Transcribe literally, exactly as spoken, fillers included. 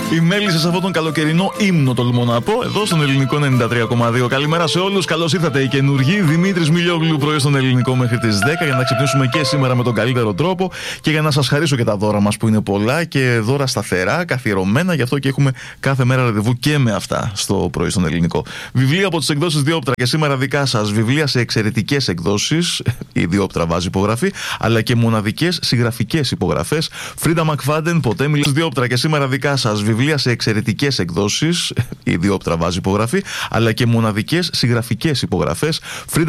Οι μέλισσες σε αυτόν τον καλοκαιρινό ύμνο, τολμώ να πω, εδώ στον Ελληνικό ενενήντα τρία κόμμα δύο. Καλημέρα σε όλους. Καλώς ήρθατε οι καινούργοι. Δημήτρης Μιλιόγλου, πρωί στον Ελληνικό μέχρι τις δέκα, για να ξυπνήσουμε και σήμερα με τον καλύτερο τρόπο και για να σας χαρίσω και τα δώρα μας που είναι πολλά και δώρα σταθερά, καθιερωμένα. Γι' αυτό και έχουμε κάθε μέρα ραντεβού και με αυτά στο πρωί στον Ελληνικό. Βιβλία από τις εκδόσεις Διόπτρα και σήμερα δικά σας. Βιβλία σε εξαιρετικές εκδόσεις. Η Διόπτρα βάζει υπογραφή, αλλά και μοναδικές συγγραφικές υπογραφές. Φρίντα Μακφάντεν, ποτέ μιλάς Διόπτρα και σήμερα δικά σας. Βιβλία σε εξαιρετικές εκδόσεις. Η Διόπτρα βάζει υπογραφή, αλλά και μοναδικές συγγραφικές υπογραφές.